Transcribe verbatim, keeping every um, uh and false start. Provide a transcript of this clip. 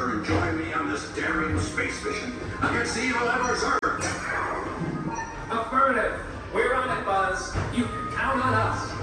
Arthur and join me on this daring space mission against the evil Emperor's Earth. Affirmative. We're on it, Buzz. You can count on us.